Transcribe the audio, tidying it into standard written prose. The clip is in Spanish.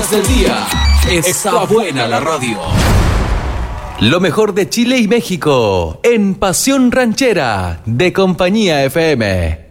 horas del día. Está buena la radio. Lo mejor de Chile y México en Pasión Ranchera de Compañía FM.